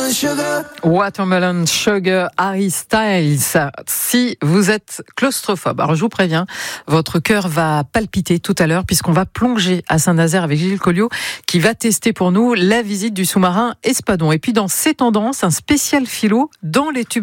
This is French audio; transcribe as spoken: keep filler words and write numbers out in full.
Watermelon Sugar, Harry Styles. Si vous êtes claustrophobe, alors je vous préviens, votre cœur va palpiter tout à l'heure puisqu'on va plonger à Saint-Nazaire avec Gilles Colliot qui va tester pour nous la visite du sous-marin Espadon. Et puis dans ces tendances, un spécial philo dans les tubes